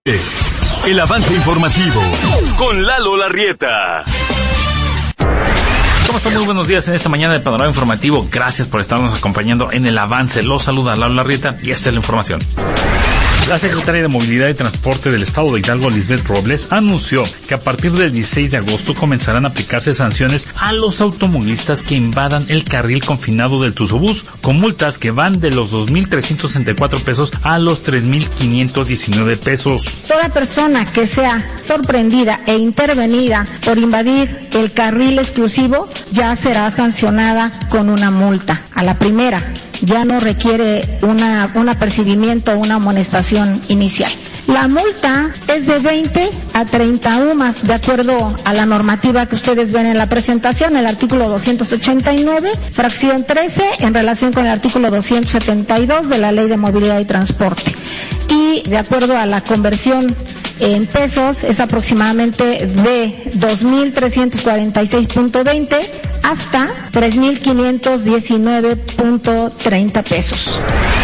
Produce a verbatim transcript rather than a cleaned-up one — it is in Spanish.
El avance informativo con Lalo Larrieta. ¿Cómo están? Muy buenos días en esta mañana de Panorama Informativo. Gracias por estarnos acompañando en el avance. Los saluda Lalo Larrieta y esta es la información. La secretaria de Movilidad y Transporte del Estado de Hidalgo, Lisbeth Robles, anunció que a partir del dieciséis de agosto comenzarán a aplicarse sanciones a los automovilistas que invadan el carril confinado del Tuzobús, con multas que van de los dos mil trescientos sesenta y cuatro pesos a los tres mil quinientos diecinueve pesos. Toda persona que sea sorprendida e intervenida por invadir el carril exclusivo ya será sancionada con una multa. A la primera, ya no requiere una, un apercibimiento o una amonestación inicial. La multa es de veinte a treinta UMAS, de acuerdo a la normativa que ustedes ven en la presentación, el artículo doscientos ochenta y nueve, fracción trece, en relación con el artículo doscientos setenta y dos de la Ley de Movilidad y Transporte. Y de acuerdo a la conversión en pesos, es aproximadamente de dos mil trescientos cuarenta y seis punto veinte hasta tres mil quinientos diecinueve punto treinta pesos.